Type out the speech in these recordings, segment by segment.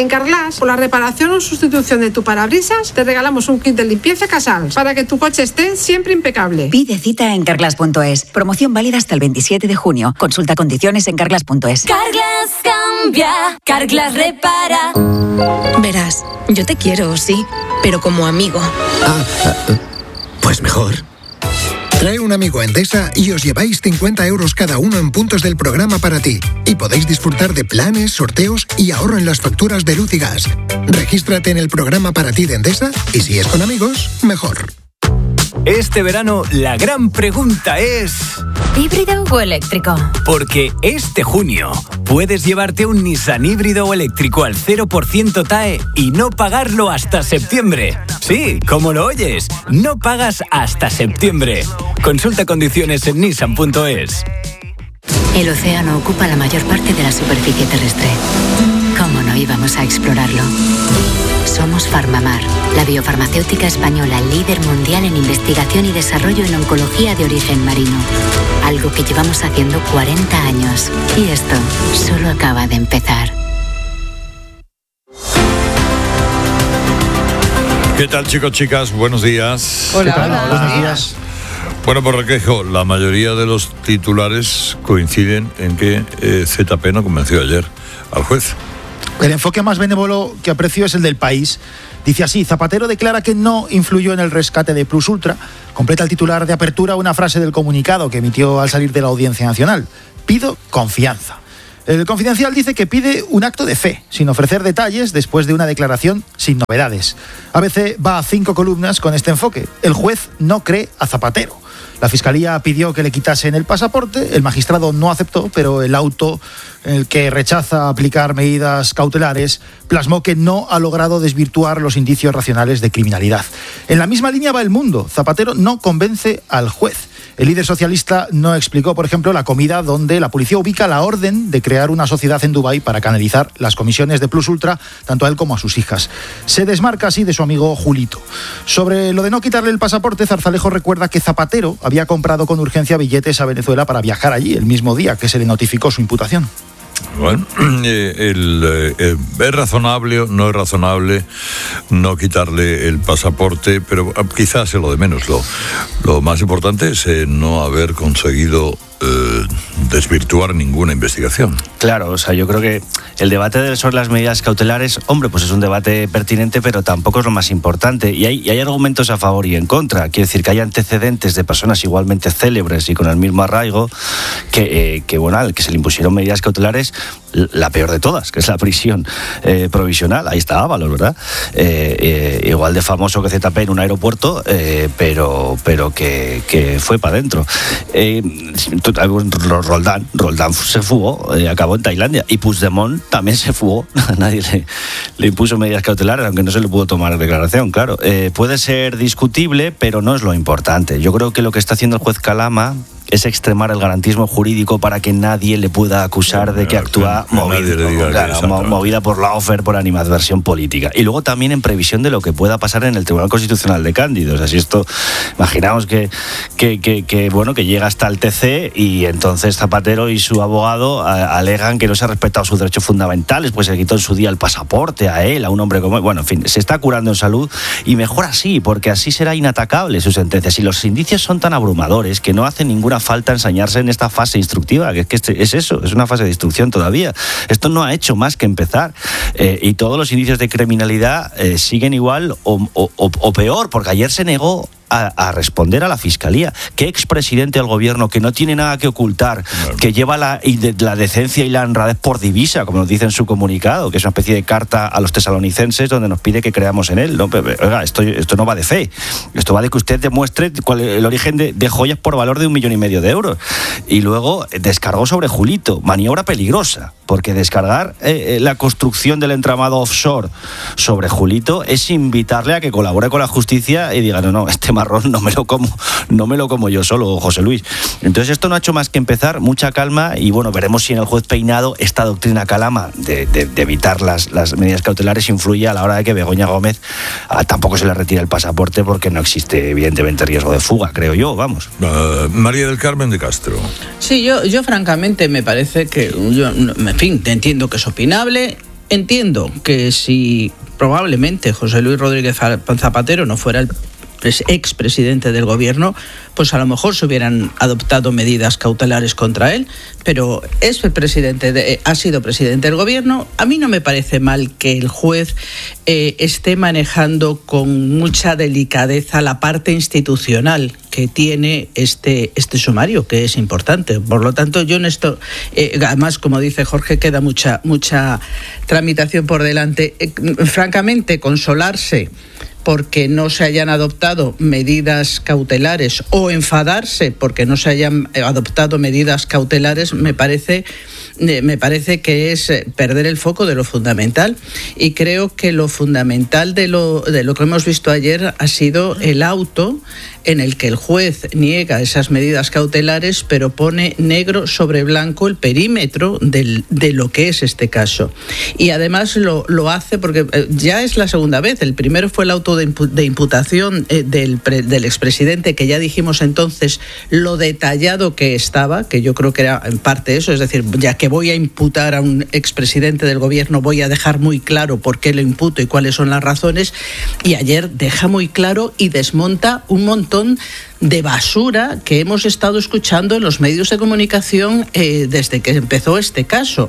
En Carglass, por la reparación o sustitución de tu parabrisas, te regalamos un kit de limpieza Casals para que tu coche esté siempre impecable. Pide cita en Carglass.es. Promoción válida hasta el 27 de junio. Consulta condiciones en Carglass.es. Carglass cambia, Carglass repara. Verás, yo te quiero, sí, pero como amigo. Pues mejor. Trae un amigo a Endesa y os lleváis 50 euros cada uno en puntos del programa para ti. Y podéis disfrutar de planes, sorteos y ahorro en las facturas de luz y gas. Regístrate en el programa para ti de Endesa y si es con amigos, mejor. Este verano la gran pregunta es... ¿híbrido o eléctrico? Porque este junio puedes llevarte un Nissan híbrido o eléctrico al 0% TAE y no pagarlo hasta septiembre. Sí, como lo oyes, no pagas hasta septiembre. Consulta condiciones en nissan.es. El océano ocupa la mayor parte de la superficie terrestre. ¿Cómo no íbamos a explorarlo? Somos Farmamar, la biofarmacéutica española líder mundial en investigación y desarrollo en oncología de origen marino. Algo que llevamos haciendo 40 años. Y esto solo acaba de empezar. ¿Qué tal, chicos, chicas? Buenos días. Hola, hola. Buenos días. Bueno, por Requejo, la mayoría de los titulares coinciden en que ZP no convenció ayer al juez. El enfoque más benévolo que aprecio es el del País. Dice así: Zapatero declara que no influyó en el rescate de Plus Ultra. Completa el titular de apertura una frase del comunicado que emitió al salir de la Audiencia Nacional. Pido confianza. El Confidencial dice que pide un acto de fe, sin ofrecer detalles, después de una declaración sin novedades. ABC va a 5 columnas con este enfoque. El juez no cree a Zapatero. La Fiscalía pidió que le quitasen el pasaporte, el magistrado no aceptó, pero el auto, el que rechaza aplicar medidas cautelares, plasmó que no ha logrado desvirtuar los indicios racionales de criminalidad. En la misma línea va El Mundo. Zapatero no convence al juez. El líder socialista no explicó, por ejemplo, la comida donde la policía ubica la orden de crear una sociedad en Dubái para canalizar las comisiones de Plus Ultra, tanto a él como a sus hijas. Se desmarca así de su amigo Julito. Sobre lo de no quitarle el pasaporte, Zarzalejo recuerda que Zapatero había comprado con urgencia billetes a Venezuela para viajar allí el mismo día que se le notificó su imputación. Bueno, ¿es razonable o no es razonable no quitarle el pasaporte? Pero quizás es lo de menos. Lo más importante es no haber conseguido desvirtuar ninguna investigación. Claro, o sea, yo creo que el debate sobre las medidas cautelares, hombre, pues es un debate pertinente, pero tampoco es lo más importante. Y hay argumentos a favor y en contra. Quiero decir que hay antecedentes de personas igualmente célebres y con el mismo arraigo que bueno, al que se le impusieron medidas cautelares, la peor de todas, que es la prisión provisional. Ahí está Ábalos, ¿verdad? Igual de famoso que ZP en un aeropuerto, pero que fue para adentro. Roldán se fugó, acabó en Tailandia, y Puigdemont también se fugó. Nadie le impuso medidas cautelares, aunque no se le pudo tomar declaración, claro. Puede ser discutible, pero no es lo importante. Yo creo que lo que está haciendo el juez Calama es extremar el garantismo jurídico para que nadie le pueda acusar de que actúa movida por lawfare, por animadversión política. Y luego también en previsión de lo que pueda pasar en el Tribunal Constitucional de Cándido. O sea, si esto, imaginamos que llega hasta el TC y entonces Zapatero y su abogado alegan que no se ha respetado sus derechos fundamentales, pues se le quitó en su día el pasaporte a él, a un hombre como él. Bueno, en fin, se está curando en salud y mejor así, porque así será inatacable su sentencia. Si los indicios son tan abrumadores que no hace ninguna falta ensañarse en esta fase instructiva, que es eso, es una fase de instrucción todavía. Esto no ha hecho más que empezar y todos los indicios de criminalidad siguen igual o peor, porque ayer se negó a responder a la Fiscalía. ¿Qué expresidente del gobierno que no tiene nada que ocultar, que lleva la decencia y la honradez por divisa, como nos dice en su comunicado, que es una especie de carta a los tesalonicenses donde nos pide que creamos en él? No, oiga, esto no va de fe. Esto va de que usted demuestre el origen de joyas por valor de 1,5 millones de euros. Y luego descargó sobre Julito. Maniobra peligrosa, porque descargar la construcción del entramado offshore sobre Julito es invitarle a que colabore con la justicia y diga, no, este marrón no me lo como yo solo, José Luis. Entonces esto no ha hecho más que empezar, mucha calma, y bueno, veremos si en el juez Peinado esta doctrina Calama de evitar las medidas cautelares influye a la hora de que Begoña Gómez tampoco se le retire el pasaporte, porque no existe evidentemente riesgo de fuga, creo yo, vamos. María del Carmen de Castro. Sí, yo francamente me parece que, en fin, te entiendo que es opinable. Entiendo que si probablemente José Luis Rodríguez Zapatero no fuera el expresidente del gobierno, pues a lo mejor se hubieran adoptado medidas cautelares contra él, pero ha sido presidente del gobierno. A mí no me parece mal que el juez esté manejando con mucha delicadeza la parte institucional que tiene este sumario, que es importante. Por lo tanto, yo en esto, además, como dice Jorge, queda mucha tramitación por delante. Francamente, consolarse porque no se hayan adoptado medidas cautelares o enfadarse porque no se hayan adoptado medidas cautelares me parece que es perder el foco de lo fundamental, y creo que lo fundamental de lo que hemos visto ayer ha sido el auto en el que el juez niega esas medidas cautelares, pero pone negro sobre blanco el perímetro de lo que es este caso. Y además lo hace porque ya es la segunda vez. El primero fue el auto de imputación del expresidente, que ya dijimos entonces lo detallado que estaba, que yo creo que era en parte eso, es decir, ya que voy a imputar a un expresidente del gobierno, voy a dejar muy claro por qué lo imputo y cuáles son las razones. Y ayer deja muy claro y desmonta un montón de basura que hemos estado escuchando en los medios de comunicación desde que empezó este caso.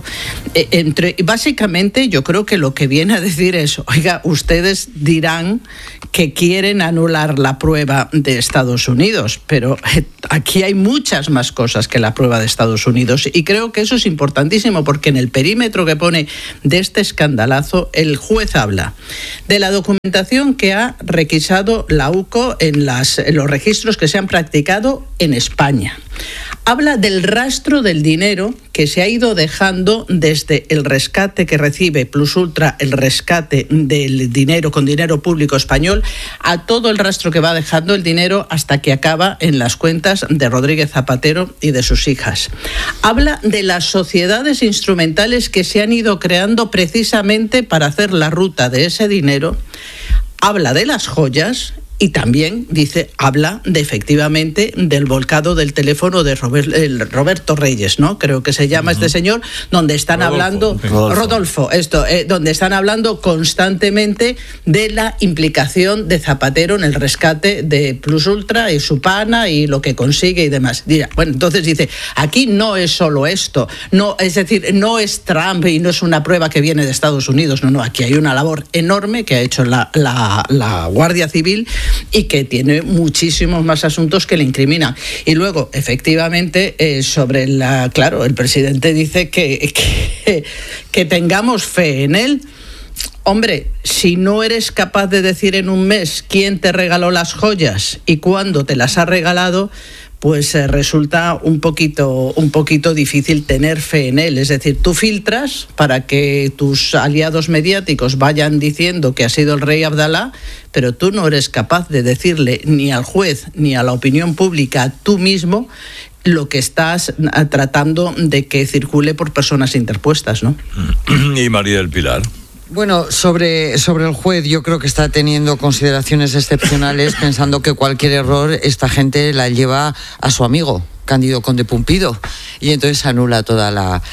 Básicamente, yo creo que lo que viene a decir es: oiga, ustedes dirán que quieren anular la prueba de Estados Unidos, pero aquí hay muchas más cosas que la prueba de Estados Unidos, y creo que eso es importantísimo, porque en el perímetro que pone de este escandalazo, el juez habla de la documentación que ha requisado la UCO en los registros que se han practicado en España. Habla del rastro del dinero que se ha ido dejando desde el rescate que recibe Plus Ultra, el rescate del dinero con dinero público español, a todo el rastro que va dejando el dinero hasta que acaba en las cuentas de Rodríguez Zapatero y de sus hijas. Habla de las sociedades instrumentales que se han ido creando precisamente para hacer la ruta de ese dinero. Habla de las joyas. Y también habla efectivamente del volcado del teléfono de Roberto Reyes, ¿no? Creo que se llama este señor, donde están Rodolfo, donde están hablando constantemente de la implicación de Zapatero en el rescate de Plus Ultra y su pana y lo que consigue y demás. Bueno, entonces dice, aquí no es solo esto, no, es decir, no es Trump y no es una prueba que viene de Estados Unidos, no, aquí hay una labor enorme que ha hecho la Guardia Civil y que tiene muchísimos más asuntos que le incriminan. Y luego, efectivamente, claro, el presidente dice que tengamos fe en él. Hombre, si no eres capaz de decir en un mes quién te regaló las joyas y cuándo te las ha regalado, pues resulta un poquito difícil tener fe en él. Es decir, tú filtras para que tus aliados mediáticos vayan diciendo que ha sido el rey Abdalá, pero tú no eres capaz de decirle ni al juez ni a la opinión pública tú mismo lo que estás tratando de que circule por personas interpuestas, ¿no? Y María del Pilar. Bueno, sobre el juez, yo creo que está teniendo consideraciones excepcionales, pensando que cualquier error esta gente la lleva a su amigo Cándido Conde Pumpido, y entonces anula toda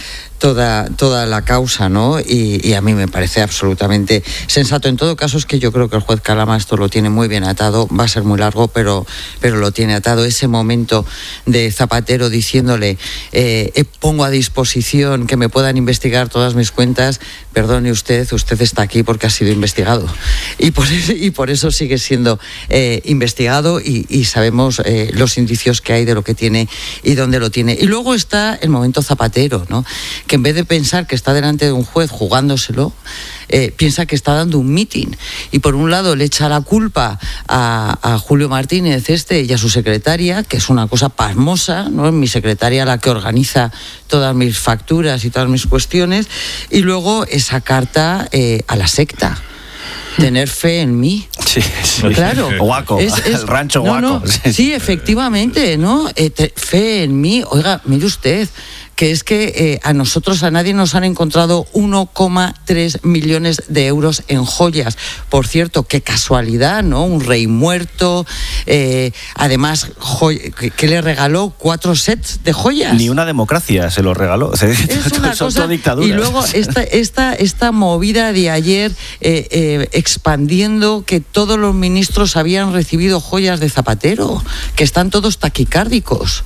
la causa, ¿no? Y a mí me parece absolutamente sensato. En todo caso, es que yo creo que el juez Calama esto lo tiene muy bien atado. Va a ser muy largo, pero lo tiene atado. Ese momento de Zapatero diciéndole pongo a disposición que me puedan investigar todas mis cuentas. Perdone usted está aquí porque ha sido investigado. Y por eso sigue siendo investigado y sabemos los indicios que hay de lo que tiene y dónde lo tiene. Y luego está el momento Zapatero, ¿no? Que en vez de pensar que está delante de un juez jugándoselo, piensa que está dando un mitin. Y por un lado le echa la culpa a Julio Martínez y a su secretaria, que es una cosa pasmosa, ¿no? Es mi secretaria la que organiza todas mis facturas y todas mis cuestiones. Y luego esa carta a la secta. Tener fe en mí. Sí. Claro. Guaco, el rancho Guaco. Sí, efectivamente, ¿no? Fe en mí. Oiga, mire usted, que es que a nosotros, a nadie nos han encontrado 1,3 millones de euros en joyas. Por cierto, qué casualidad, ¿no? Un rey muerto, además, que le regaló 4 sets de joyas. Ni una democracia se lo regaló. Es una cosa, y luego esta movida de ayer expandiendo que todos los ministros habían recibido joyas de Zapatero, que están todos taquicárdicos.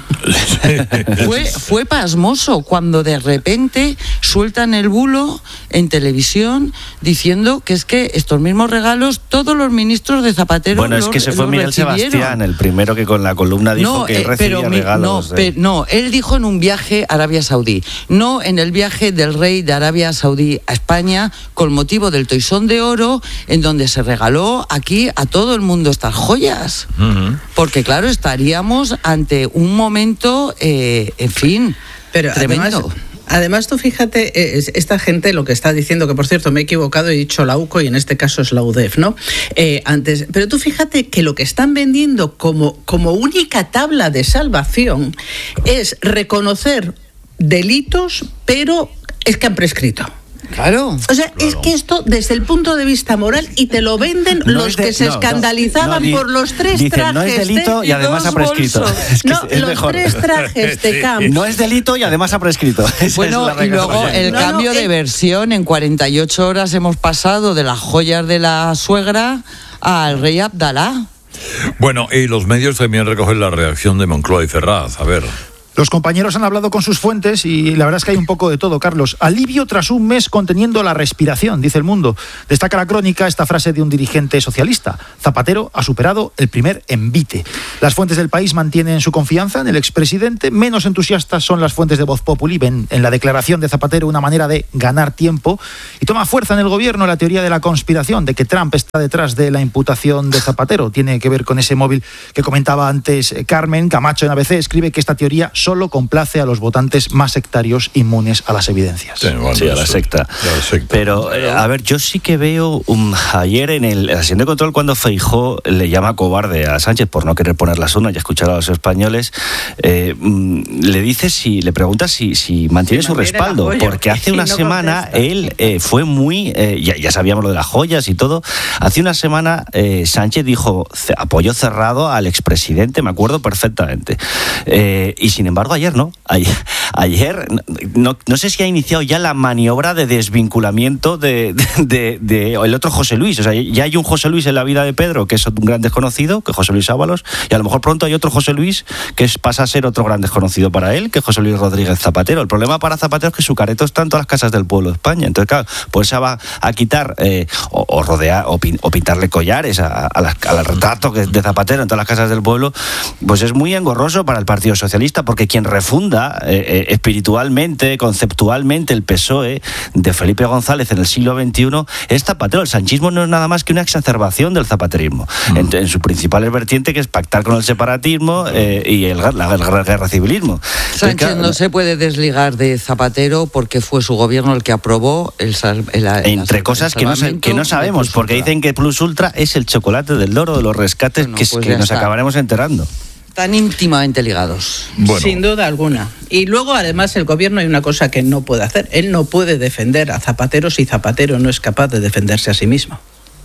Fue pasmoso cuando de repente sueltan el bulo en televisión diciendo que es que estos mismos regalos todos los ministros de Zapatero bueno, es que se fue Miguel Sebastián, el primero que con la columna dijo que él recibía regalos. No, él dijo en un viaje a Arabia Saudí, no en el viaje del rey de Arabia Saudí a España con motivo del Toisón de Oro, en donde se regaló aquí a todo el mundo estas joyas. Porque claro, estaríamos ante un momento, en fin, pero tremendo. Además, tú fíjate, esta gente lo que está diciendo, que por cierto me he equivocado, he dicho la UCO y en este caso es la UDEF, ¿no? Antes, pero tú fíjate que lo que están vendiendo como única tabla de salvación es reconocer delitos, pero es que han prescrito. Claro. O sea, es que esto desde el punto de vista moral, y te lo venden los que se escandalizaban por los 3 dicen, trajes no es delito y además ha prescrito. Es los 3 trajes de Camp. No es delito y además ha prescrito. Bueno, y luego el cambio de versión. En 48 horas hemos pasado de las joyas de la suegra al rey Abdalá. Bueno, y los medios también recogen la reacción de Moncloa y Ferraz. A ver. Los compañeros han hablado con sus fuentes y la verdad es que hay un poco de todo, Carlos. Alivio tras un mes conteniendo la respiración, dice El Mundo. Destaca la crónica esta frase de un dirigente socialista. Zapatero ha superado el primer envite. Las fuentes del País mantienen su confianza en el expresidente. Menos entusiastas son las fuentes de Voz Populi. Ven en la declaración de Zapatero una manera de ganar tiempo. Y toma fuerza en el gobierno la teoría de la conspiración, de que Trump está detrás de la imputación de Zapatero. Tiene que ver con ese móvil que comentaba antes Carmen. Camacho en ABC escribe que esta teoría solo complace a los votantes más sectarios inmunes a las evidencias. Sí, a la secta. Pero, a ver, yo sí que veo ayer en la sesión de control cuando Feijóo le llama cobarde a Sánchez por no querer poner las urnas y escuchar a los españoles, le pregunta si mantiene su respaldo, porque hace una semana él fue muy, ya sabíamos lo de las joyas y todo, hace una semana Sánchez dijo apoyo cerrado al expresidente, me acuerdo perfectamente, y sin embargo ayer no. Ayer no sé si ha iniciado ya la maniobra de desvinculamiento de el otro José Luis. O sea, ya hay un José Luis en la vida de Pedro que es un gran desconocido, que es José Luis Ábalos, y a lo mejor pronto hay otro José Luis que pasa a ser otro gran desconocido para él, que es José Luis Rodríguez Zapatero. El problema para Zapatero es que su careto está en todas las casas del pueblo de España. Entonces, claro, pues se va a quitar o rodear o pintarle collares al retrato de Zapatero en todas las casas del pueblo, pues es muy engorroso para el Partido Socialista, porque quien refunda espiritualmente, conceptualmente el PSOE de Felipe González en el siglo XXI es Zapatero. El sanchismo no es nada más que una exacerbación del zapaterismo en su principal vertiente, que es pactar con el separatismo y el guerra civilismo. Sánchez no se puede desligar de Zapatero porque fue su gobierno el que aprobó entre cosas que no sabemos, porque dicen que Plus Ultra es el chocolate del loro de los rescates, que nos acabaremos enterando. Están íntimamente ligados. Bueno. Sin duda alguna. Y luego, además, el gobierno hay una cosa que no puede hacer. Él no puede defender a Zapatero si Zapatero no es capaz de defenderse a sí mismo.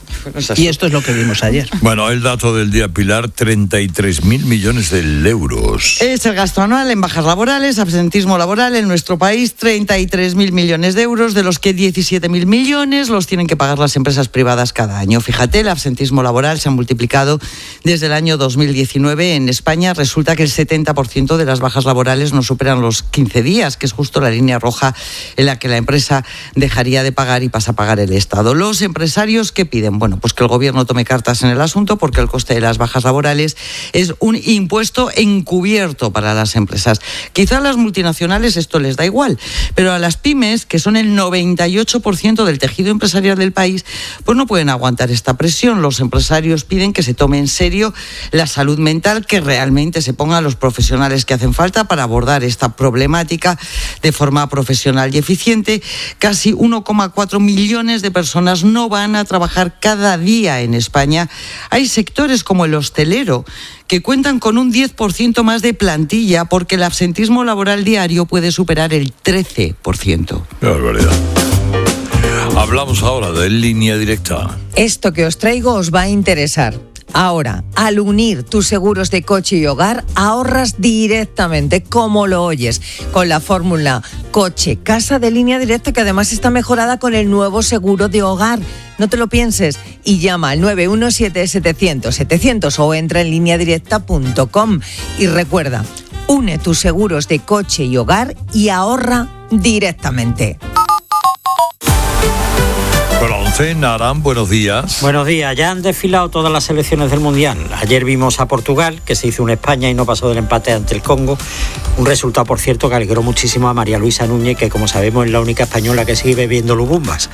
Y esto es lo que vimos ayer. Bueno, el dato del día, Pilar, 33.000 millones de euros. Es el gasto anual en bajas laborales, absentismo laboral en nuestro país, 33.000 millones de euros, de los que 17.000 millones los tienen que pagar las empresas privadas cada año. Fíjate, el absentismo laboral se ha multiplicado desde el año 2019. En España resulta que el 70% de las bajas laborales no superan los 15 días, que es justo la línea roja en la que la empresa dejaría de pagar y pasa a pagar el Estado. Los empresarios, ¿qué piden? Bueno, pues que el gobierno tome cartas en el asunto, porque el coste de las bajas laborales es un impuesto encubierto para las empresas. Quizá a las multinacionales esto les da igual, pero a las pymes, que son el 98% del tejido empresarial del país, pues no pueden aguantar esta presión. Los empresarios piden que se tome en serio la salud mental, que realmente se pongan los profesionales que hacen falta para abordar esta problemática de forma profesional y eficiente. Casi 1,4 millones de personas no van a trabajar cada día en España. Hay sectores como el hostelero que cuentan con un 10% más de plantilla porque el absentismo laboral diario puede superar el 13%. Qué barbaridad. Hablamos ahora de Línea Directa. Esto que os traigo os va a interesar. Ahora, al unir tus seguros de coche y hogar, ahorras directamente, como lo oyes, con la fórmula coche-casa de Línea Directa, que además está mejorada con el nuevo seguro de hogar. No te lo pienses y llama al 917-700-700 o entra en lineadirecta.com. Y recuerda, une tus seguros de coche y hogar y ahorra directamente. Con la 11, Naran, buenos días. Buenos días, ya han desfilado todas las selecciones del Mundial. Ayer vimos a Portugal, que se hizo una España y no pasó del empate ante el Congo. Un resultado, por cierto, que alegró muchísimo a María Luisa Núñez, que como sabemos es la única española que sigue bebiendo lubumbas.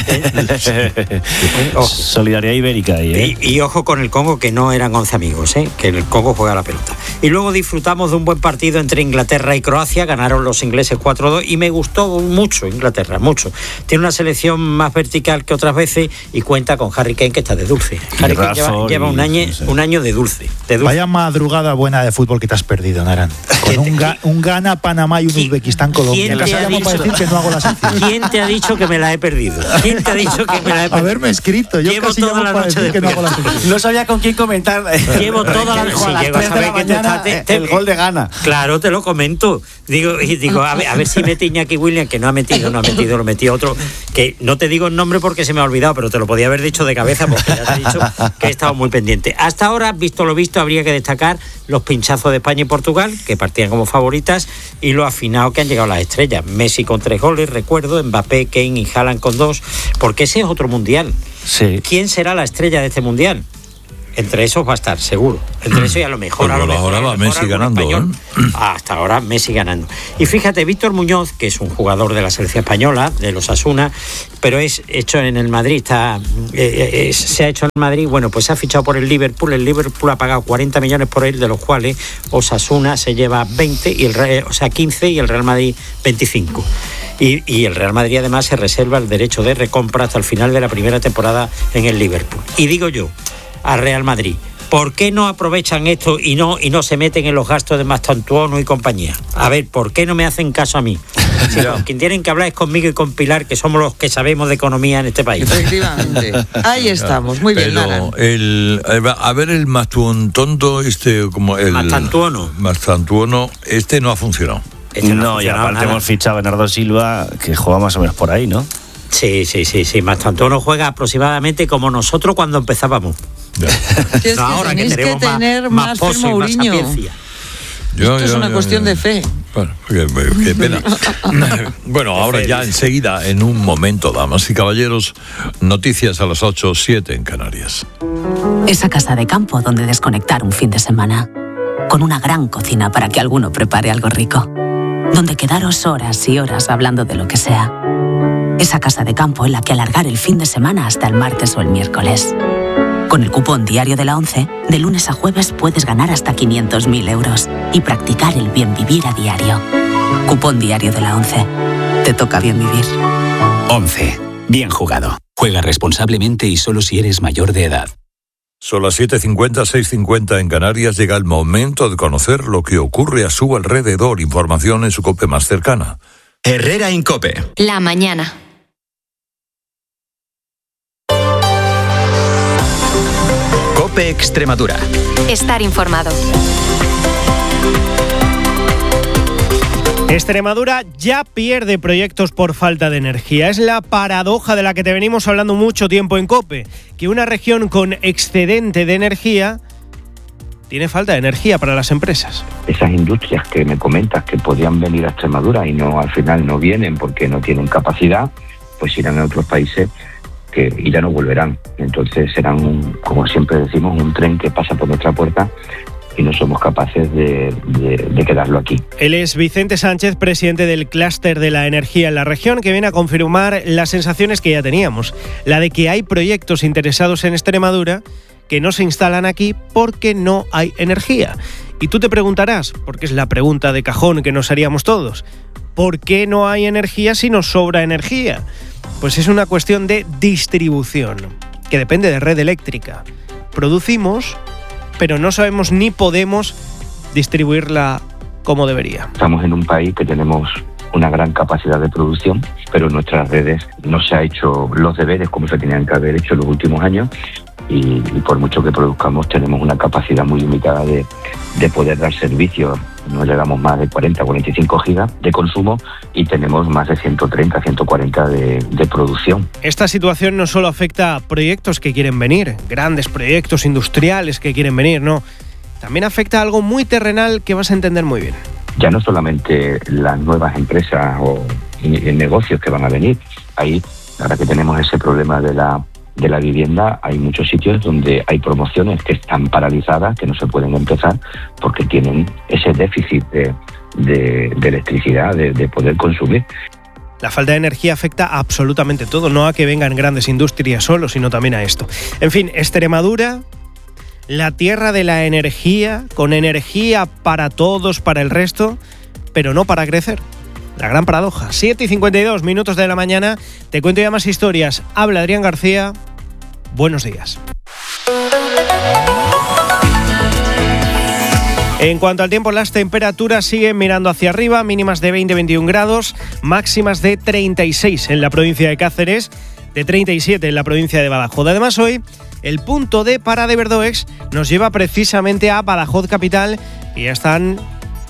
Solidaridad ibérica ahí, ¿eh? Y ojo con el Congo, que no eran 11 amigos, que el Congo juega a la pelota. Y luego disfrutamos de un buen partido entre Inglaterra y Croacia. Ganaron los ingleses 4-2 y me gustó mucho Inglaterra, mucho. Tiene una selección más vertical que otras veces y cuenta con Harry Kane, que está de dulce. Harry Kane lleva un año de dulce. Vaya madrugada buena de fútbol que te has perdido, Naran. Con un Ghana, Panamá y un Uzbekistán, Colombia. ¿Quién te ha dicho que me la he perdido? ¿Quién te ha dicho que me la he perdido? Haberme escrito. Yo llevo toda la noche de que no hago la sección. No sabía con quién comentar. Llevo toda la noche. Llego a saber que el gol de Ghana. Claro, te lo comento. Digo, a ver si mete Iñaki Williams, que no ha metido, lo metió otro, que no te digo el nombre porque se me ha olvidado, pero te lo podía haber dicho de cabeza porque ya te he dicho que he estado muy pendiente. Hasta ahora, visto lo visto, habría que destacar los pinchazos de España y Portugal, que partían como favoritas, y lo afinado que han llegado las estrellas. Messi con 3 goles, recuerdo, Mbappé, Kane y Haaland con 2, porque ese es otro mundial. Sí. ¿Quién será la estrella de este mundial? Entre esos va a estar, seguro. Entre eso y a lo mejor. Ahora va Messi ganando. Hasta ahora Messi ganando. Y fíjate, Víctor Muñoz, que es un jugador de la selección española, de los Osasuna, pero es hecho en el Madrid, se ha hecho en Madrid, bueno, pues se ha fichado por el Liverpool. El Liverpool ha pagado 40 millones por él, de los cuales Osasuna se lleva 20, 15 y el Real Madrid 25. Y el Real Madrid además se reserva el derecho de recompra hasta el final de la primera temporada en el Liverpool. Y digo yo, al Real Madrid, ¿por qué no aprovechan esto y no se meten en los gastos de Mastantuono y compañía? A ver, ¿por qué no me hacen caso a mí? Si quien tienen que hablar es conmigo y con Pilar, que somos los que sabemos de economía en este país. Efectivamente. Ahí estamos, muy bien, Naran. El Mastantuono, este no ha funcionado. No, y aparte hemos fichado a Bernardo Silva, que juega más o menos por ahí, ¿no? Sí. Mastantuono juega aproximadamente como nosotros cuando empezábamos. Es que ahora tenéis que tener más fe, Mourinho. Esto es una cuestión de fe. Bueno, qué pena. Bueno, ahora ya enseguida, en un momento, damas y caballeros, noticias a las 8:07 en Canarias. Esa casa de campo donde desconectar un fin de semana. Con una gran cocina para que alguno prepare algo rico. Donde quedaros horas y horas hablando de lo que sea. Esa casa de campo en la que alargar el fin de semana hasta el martes o el miércoles. Con el cupón diario de la 11, de lunes a jueves puedes ganar hasta 500.000 euros y practicar el bien vivir a diario. Cupón diario de la 11. Te toca bien vivir. 11. Bien jugado. Juega responsablemente y solo si eres mayor de edad. Son las 7:50, 6:50 en Canarias. Llega el momento de conocer lo que ocurre a su alrededor. Información en su COPE más cercana. Herrera en COPE. La mañana. COPE Extremadura. Estar informado. Extremadura ya pierde proyectos por falta de energía. Es la paradoja de la que te venimos hablando mucho tiempo en COPE, que una región con excedente de energía tiene falta de energía para las empresas. Esas industrias que me comentas que podían venir a Extremadura y no, al final no vienen porque no tienen capacidad, pues irán a otros países y ya no volverán. Entonces serán, como siempre decimos, un tren que pasa por nuestra puerta y no somos capaces de quedarlo aquí. Él es Vicente Sánchez, presidente del clúster de la energía en la región, que viene a confirmar las sensaciones que ya teníamos. La de que hay proyectos interesados en Extremadura que no se instalan aquí porque no hay energía. Y tú te preguntarás, porque es la pregunta de cajón que nos haríamos todos, ¿por qué no hay energía si nos sobra energía? Pues es una cuestión de distribución, que depende de red eléctrica. Producimos pero no sabemos ni podemos distribuirla como debería. Estamos en un país que tenemos una gran capacidad de producción, pero en nuestras redes no se ha hecho los deberes como se tenían que haber hecho en los últimos años y por mucho que produzcamos tenemos una capacidad muy limitada de poder dar servicios. No llegamos más de 40 o 45 gigas de consumo y tenemos más de 130, 140 de producción. Esta situación no solo afecta a proyectos que quieren venir, grandes proyectos industriales que quieren venir, no. También afecta a algo muy terrenal que vas a entender muy bien. Ya no solamente las nuevas empresas o negocios que van a venir. Ahí, ahora que tenemos ese problema de la vivienda, hay muchos sitios donde hay promociones que están paralizadas, que no se pueden empezar porque tienen ese déficit de electricidad, de poder consumir. La falta de energía afecta a absolutamente todo, no a que vengan grandes industrias solo, sino también a esto. En fin, Extremadura, la tierra de la energía, con energía para todos, para el resto, pero no para crecer. La gran paradoja. 7:52 minutos de la mañana. Te cuento ya más historias. Habla Adrián García. Buenos días. En cuanto al tiempo, las temperaturas siguen mirando hacia arriba. Mínimas de 20-21 grados. Máximas de 36 en la provincia de Cáceres. De 37 en la provincia de Badajoz. Además, hoy el punto de parada de Verdoex nos lleva precisamente a Badajoz capital y ya están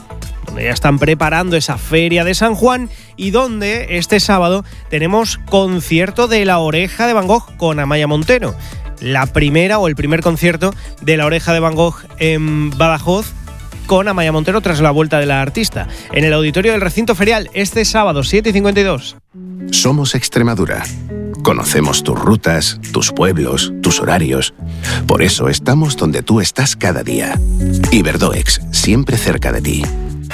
preparando esa feria de San Juan y donde este sábado tenemos concierto de La Oreja de Van Gogh con Amaya Montero. La primera o el primer concierto de La Oreja de Van Gogh en Badajoz con Amaya Montero tras la vuelta de la artista. En el auditorio del recinto ferial este sábado 7:52. Somos Extremadura. Conocemos tus rutas, tus pueblos, tus horarios. Por eso estamos donde tú estás cada día. Iberdoex, siempre cerca de ti.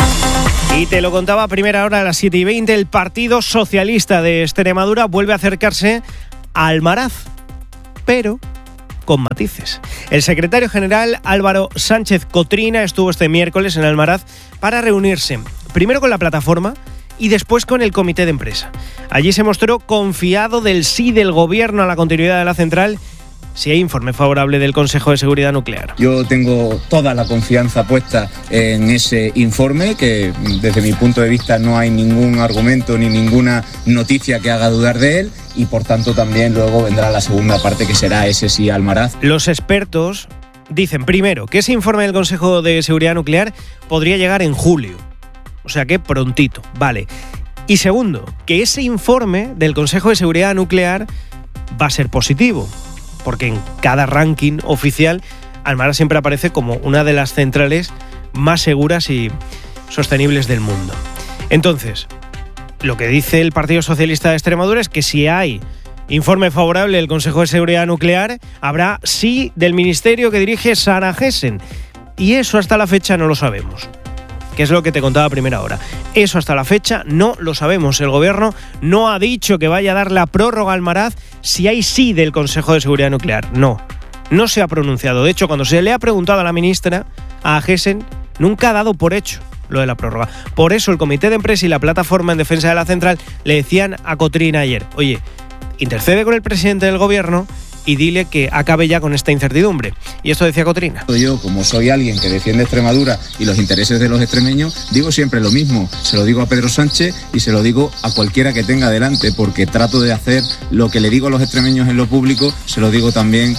Y te lo contaba a primera hora a las 7:20, el Partido Socialista de Extremadura vuelve a acercarse a Almaraz, pero con matices. El secretario general Álvaro Sánchez Cotrina estuvo este miércoles en Almaraz para reunirse primero con la plataforma y después con el comité de empresa. Allí se mostró confiado del sí del gobierno a la continuidad de la central si hay informe favorable del Consejo de Seguridad Nuclear. Yo tengo toda la confianza puesta en ese informe, que desde mi punto de vista no hay ningún argumento ni ninguna noticia que haga dudar de él y por tanto también luego vendrá la segunda parte que será ese sí a Almaraz. Los expertos dicen primero que ese informe del Consejo de Seguridad Nuclear podría llegar en julio, o sea que prontito, vale. Y segundo, que ese informe del Consejo de Seguridad Nuclear va a ser positivo, porque en cada ranking oficial Almaraz siempre aparece como una de las centrales más seguras y sostenibles del mundo. Entonces, lo que dice el Partido Socialista de Extremadura es que si hay informe favorable del Consejo de Seguridad Nuclear, habrá sí del ministerio que dirige Sara Gessen. Y eso hasta la fecha no lo sabemos, que es lo que te contaba a primera hora. Eso hasta la fecha no lo sabemos. El gobierno no ha dicho que vaya a dar la prórroga a Almaraz si hay sí del Consejo de Seguridad Nuclear. No se ha pronunciado. De hecho, cuando se le ha preguntado a la ministra, a Gessen, nunca ha dado por hecho lo de la prórroga. Por eso el comité de empresa y la plataforma en defensa de la central le decían a Cotrina ayer, oye, intercede con el presidente del gobierno y dile que acabe ya con esta incertidumbre. Y esto decía Cotrina. Yo, como soy alguien que defiende Extremadura y los intereses de los extremeños, digo siempre lo mismo. Se lo digo a Pedro Sánchez y se lo digo a cualquiera que tenga delante, porque trato de hacer lo que le digo a los extremeños en lo público, se lo digo también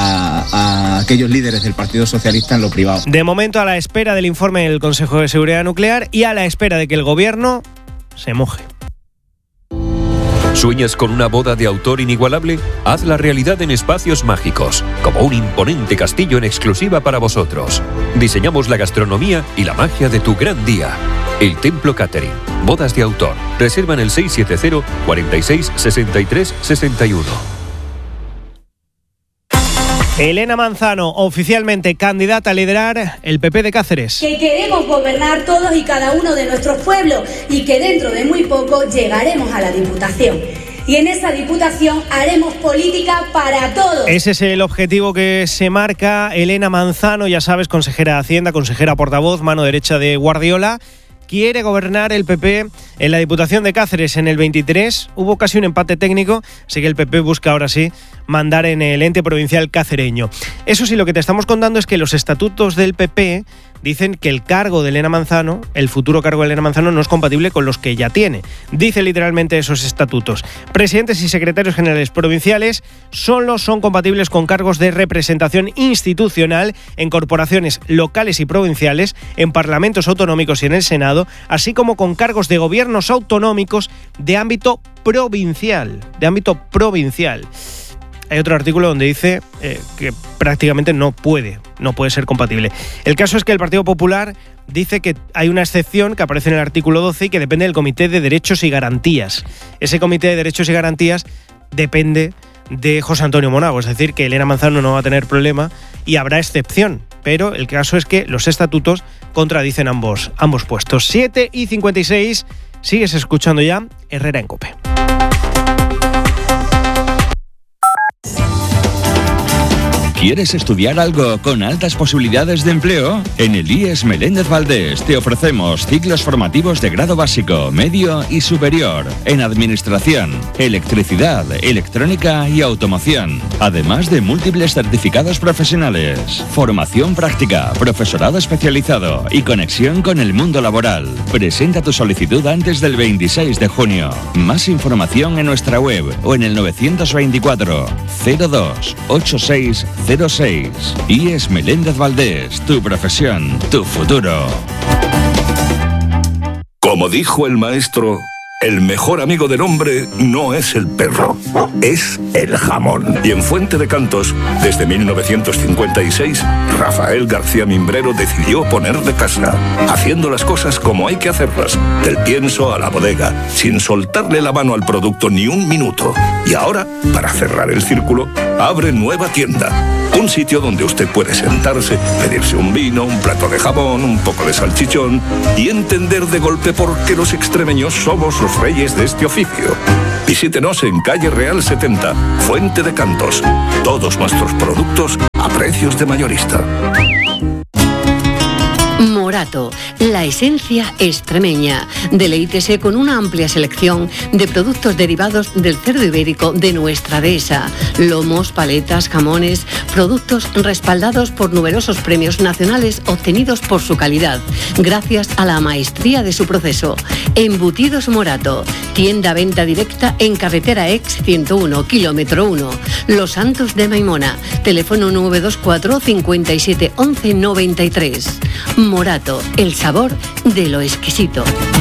a aquellos líderes del Partido Socialista en lo privado. De momento, a la espera del informe del Consejo de Seguridad Nuclear y a la espera de que el gobierno se moje. ¿Sueñas con una boda de autor inigualable? Hazla realidad en Espacios Mágicos, como un imponente castillo en exclusiva para vosotros. Diseñamos la gastronomía y la magia de tu gran día. El Templo Catering. Bodas de autor. Reserva en el 670 46 63 61. Elena Manzano, oficialmente candidata a liderar el PP de Cáceres. Que queremos gobernar todos y cada uno de nuestros pueblos y que dentro de muy poco llegaremos a la Diputación. Y en esa Diputación haremos política para todos. Ese es el objetivo que se marca Elena Manzano, ya sabes, consejera de Hacienda, consejera portavoz, mano derecha de Guardiola, quiere gobernar el PP en la Diputación de Cáceres. En el 23 hubo casi un empate técnico, así que el PP busca ahora sí mandar en el ente provincial cacereño. Eso sí, lo que te estamos contando es que los estatutos del PP dicen que el cargo de Elena Manzano, el futuro cargo de Elena Manzano, no es compatible con los que ya tiene. Dice literalmente esos estatutos. Presidentes y secretarios generales provinciales solo son compatibles con cargos de representación institucional en corporaciones locales y provinciales, en parlamentos autonómicos y en el Senado, así como con cargos de gobiernos autonómicos de ámbito provincial. Hay otro artículo donde dice que prácticamente no puede ser compatible. El caso es que el Partido Popular dice que hay una excepción que aparece en el artículo 12 y que depende del Comité de Derechos y Garantías. Ese Comité de Derechos y Garantías depende de José Antonio Monago, es decir, que Elena Manzano no va a tener problema y habrá excepción. Pero el caso es que los estatutos contradicen ambos puestos. 7:56, sigues escuchando ya Herrera en COPE. ¿Quieres estudiar algo con altas posibilidades de empleo? En el IES Meléndez Valdés te ofrecemos ciclos formativos de grado básico, medio y superior en administración, electricidad, electrónica y automoción, además de múltiples certificados profesionales, formación práctica, profesorado especializado y conexión con el mundo laboral. Presenta tu solicitud antes del 26 de junio. Más información en nuestra web o en el 924 02 86 06. IES Meléndez Valdés, tu profesión, tu futuro. Como dijo el maestro, el mejor amigo del hombre no es el perro, es el jamón. Y en Fuente de Cantos, desde 1956, Rafael García Mimbrero decidió poner de casa, haciendo las cosas como hay que hacerlas, del pienso a la bodega, sin soltarle la mano al producto ni un minuto. Y ahora, para cerrar el círculo, abre nueva tienda. Un sitio donde usted puede sentarse, pedirse un vino, un plato de jamón, un poco de salchichón y entender de golpe por qué los extremeños somos los reyes de este oficio. Visítenos en calle Real 70, Fuente de Cantos. Todos nuestros productos a precios de mayorista. Morato, la esencia extremeña. Deleítese con una amplia selección de productos derivados del cerdo ibérico de nuestra dehesa. Lomos, paletas, jamones, productos respaldados por numerosos premios nacionales obtenidos por su calidad, gracias a la maestría de su proceso. Embutidos Morato, tienda-venta directa en carretera Ex 101, kilómetro 1. Los Santos de Maimona, teléfono 924 57 11 93. Morato, el sabor de lo exquisito.